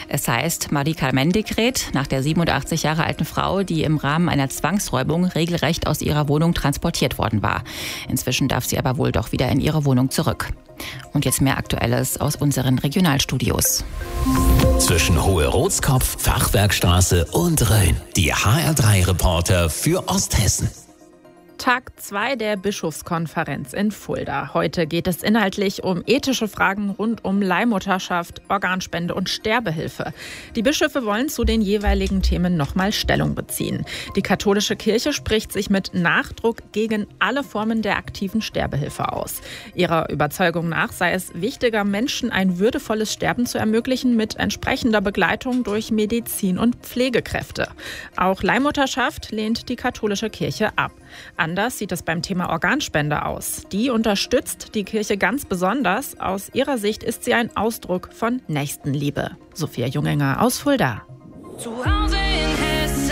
Es heißt Medikamentekret nach der 87 Jahre alten Frau, die im Rahmen einer Zwangsräumung regelrecht aus ihrer Wohnung transportiert worden war. Inzwischen darf sie aber wohl doch wieder in ihre Wohnung zurück. Und jetzt mehr Aktuelles aus unseren Regionalstudios. Zwischen Hohe-Rotskopf, Fachwerkstraße und Rhön. Die HR3-Reporter für Osthessen. Tag 2 der Bischofskonferenz in Fulda. Heute geht es inhaltlich um ethische Fragen rund um Leihmutterschaft, Organspende und Sterbehilfe. Die Bischöfe wollen zu den jeweiligen Themen nochmal Stellung beziehen. Die katholische Kirche spricht sich mit Nachdruck gegen alle Formen der aktiven Sterbehilfe aus. Ihrer Überzeugung nach sei es wichtiger, Menschen ein würdevolles Sterben zu ermöglichen mit entsprechender Begleitung durch Medizin und Pflegekräfte. Auch Leihmutterschaft lehnt die katholische Kirche ab. Anders sieht es beim Thema Organspende aus. Die unterstützt die Kirche ganz besonders. Aus ihrer Sicht ist sie ein Ausdruck von Nächstenliebe. Sophia Junginger aus Fulda. Zu Hause in Hessen.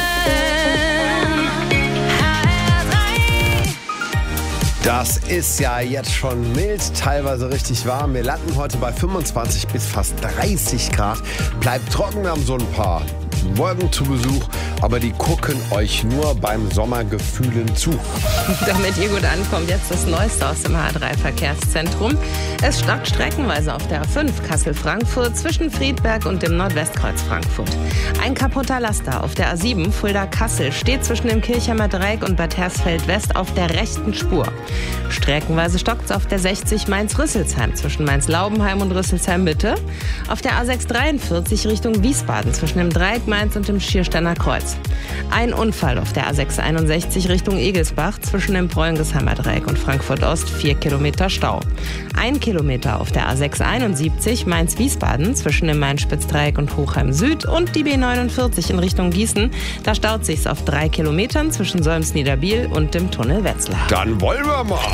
Das ist ja jetzt schon mild, teilweise richtig warm. Wir landen heute bei 25 bis fast 30 Grad. Bleibt trocken, wir haben so ein paar Wolken zu Besuch, aber die gucken euch nur beim Sommergefühlen zu. Damit ihr gut ankommt, jetzt das Neueste aus dem H3-Verkehrszentrum. Es stockt streckenweise auf der A5 Kassel-Frankfurt zwischen Friedberg und dem Nordwestkreuz Frankfurt. Ein kaputter Laster auf der A7 Fulda-Kassel steht zwischen dem Kirchheimer Dreieck und Bad Hersfeld-West auf der rechten Spur. Streckenweise stockt es auf der 60 Mainz-Rüsselsheim zwischen Mainz-Laubenheim und Rüsselsheim-Mitte. Auf der A643 Richtung Wiesbaden zwischen dem Dreieck Mainz und dem Schiersteiner Kreuz. Ein Unfall auf der A661 Richtung Egelsbach zwischen dem Preungesheimer Dreieck und Frankfurt Ost, 4 Kilometer Stau. 1 Kilometer auf der A671 Mainz-Wiesbaden zwischen dem Main-Spitz-Dreieck und Hochheim Süd und die B49 in Richtung Gießen. Da staut sich's auf 3 Kilometern zwischen Solms-Niederbiel und dem Tunnel Wetzlar. Dann wollen wir mal.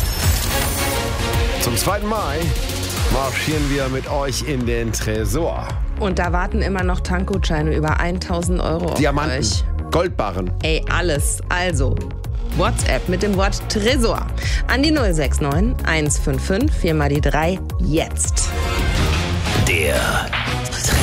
Zum 2. Mai marschieren wir mit euch in den Tresor. Und da warten immer noch Tankgutscheine über 1.000 Euro auf Diamanten, euch. Goldbarren. Ey, alles. Also, WhatsApp mit dem Wort Tresor an die 069 155 4 mal die 3 jetzt. Der